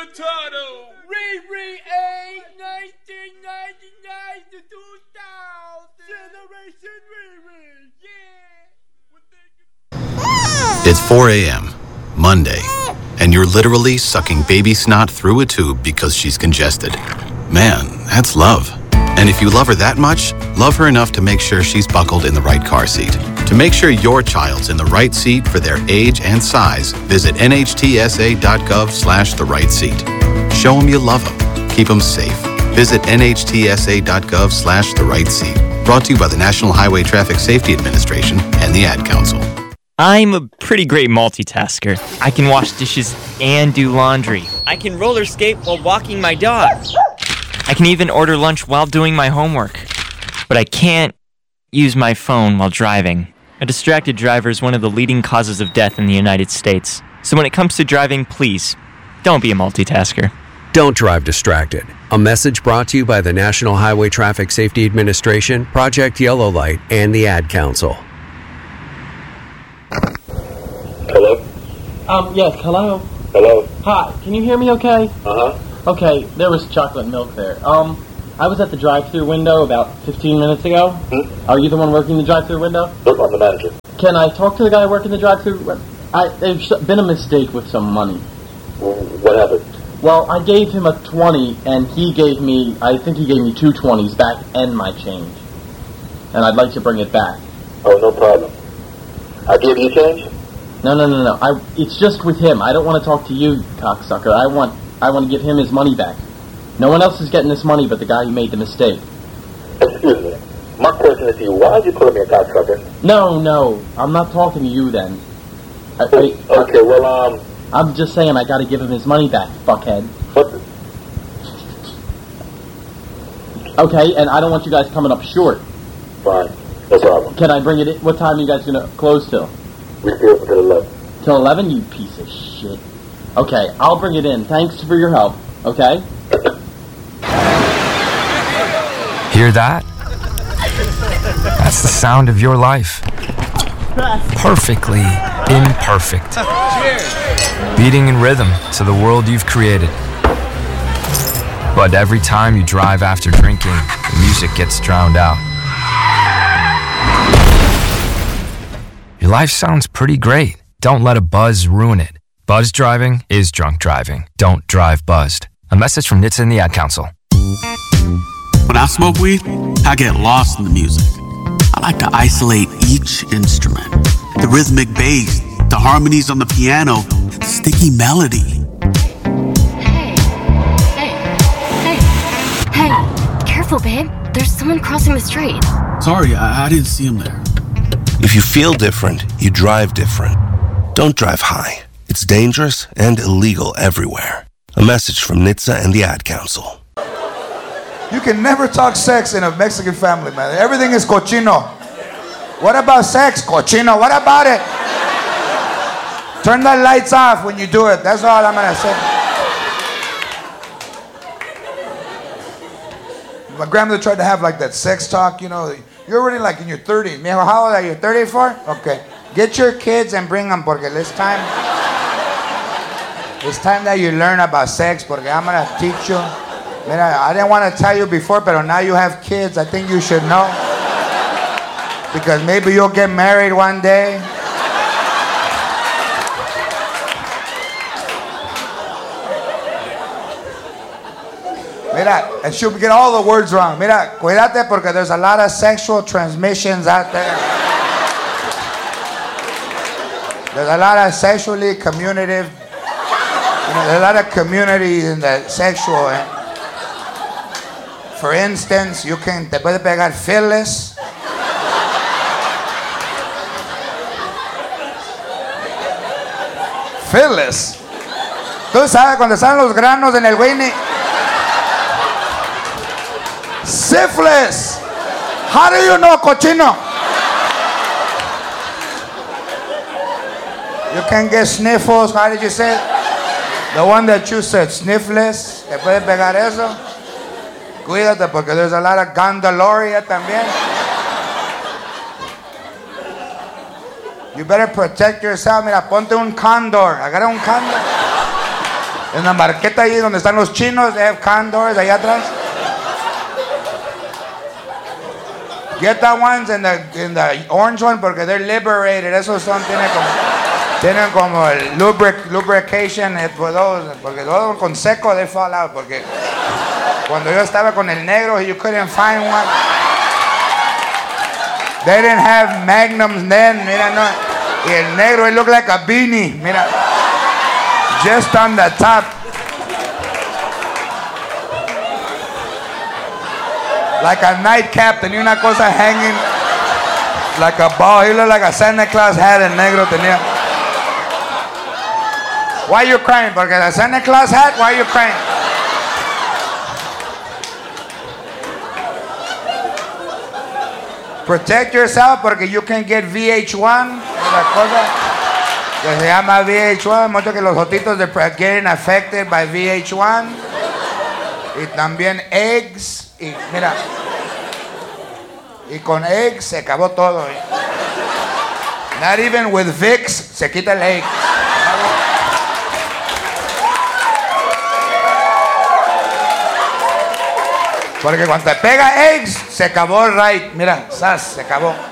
Potato! Riri 8, 1999 to 2000! Generation Riri! Yeah! It's 4 a.m., Monday, and you're literally sucking baby snot through a tube because she's congested. Man, that's love. And if you love her that much, love her enough to make sure she's buckled in the right car seat. To make sure your child's in the right seat for their age and size, visit nhtsa.gov/the right seat. Show them you love them. Keep them safe. Visit nhtsa.gov/the right seat. Brought to you by the National Highway Traffic Safety Administration and the Ad Council. I'm a pretty great multitasker. I can wash dishes and do laundry. I can roller skate while walking my dog. I can even order lunch while doing my homework. But I can't use my phone while driving. A distracted driver is one of the leading causes of death in the United States. So when it comes to driving, please, don't be a multitasker. Don't drive distracted. A message brought to you by the National Highway Traffic Safety Administration, Project Yellow Light, and the Ad Council. Hello? Yes, hello? Hello? Hi, can you hear me okay? Uh-huh. Okay, there was chocolate milk there. I was at the drive-thru window about 15 minutes ago. Are you the one working the drive-thru window? Nope, I'm the manager. Can I talk to the guy working the drive-thru? There's been a mistake with some money. What happened? Well, I gave him a 20, and I think he gave me 2 20s back and my change. And I'd like to bring it back. Oh, no problem. I gave you change? No. It's just with him. I don't want to talk to you, cocksucker. I want to give him his money back. No one else is getting this money but the guy who made the mistake. Excuse me. My question is to you, why did you call me a cocksucker? No. I'm not talking to you then. Okay, well, I'm just saying I gotta give him his money back, fuckhead. What? Okay, and I don't want you guys coming up short. Fine. No problem. Can I bring it in? What time are you guys gonna close till? We stay open till 11. Till 11, you piece of shit. Okay, I'll bring it in. Thanks for your help, okay? Hear that? That's the sound of your life. Perfectly imperfect. Beating in rhythm to the world you've created. But every time you drive after drinking, the music gets drowned out. Your life sounds pretty great. Don't let a buzz ruin it. Buzz driving is drunk driving. Don't drive buzzed. A message from NHTSA and the Ad Council. When I smoke weed, I get lost in the music. I like to isolate each instrument. The rhythmic bass, the harmonies on the piano, the sticky melody. Hey, careful, babe. There's someone crossing the street. Sorry, I didn't see him there. If you feel different, you drive different. Don't drive high. It's dangerous and illegal everywhere. A message from NHTSA and the Ad Council. You can never talk sex in a Mexican family, man. Everything is cochino. What about sex? Cochino. What about it? Turn the lights off when you do it. That's all I'm going to say. My grandmother tried to have like that sex talk, you know. You're already like in your 30s. Mijo, how old are you? 34? Okay. Get your kids and bring them porque it's time that you learn about sex porque I'm going to teach you. Mira, I didn't want to tell you before, but now you have kids. I think you should know. Because maybe you'll get married one day. Mira, and she'll get all the words wrong. Mira, cuídate porque there's a lot of sexual transmissions out there. There's a lot of sexually communicative, there's a lot of community in the sexual. For instance, te puede pegar Phyllis. Phyllis. Tú sabes cuando están los granos en el Winnie. Syphilis. How do you know, cochino? You can get sniffles. How did you say it? The one that you said, sniffless. ¿Te puede pegar eso? Cuídate porque there's a lot of gondoloria también. You better protect yourself. Mira, ponte un condor. Agarra un condor. En la marqueta ahí donde están los chinos, they have condors allá atrás. Get that ones in the orange one porque they're liberated. Esos son, tienen como el lubrication for those, porque todos con seco they fall out. Porque cuando yo estaba con el negro, you couldn't find one. They didn't have magnums then, mira, no. Y el negro, it looked like a beanie, mira. Just on the top. Like a nightcap, tenía una cosa hanging. Like a ball, he looked like a Santa Claus hat, el negro tenía. Why are you crying? Porque the Santa Claus hat, why are you crying? Protect yourself porque you can get VH1, la cosa que se llama VH1, mucho que los ojitos de getting affected by VH1 y también eggs y mira y con eggs se acabó todo. Not even with Vicks se quita el egg. Porque cuando te pega eggs, se acabó el right. Mira, se acabó.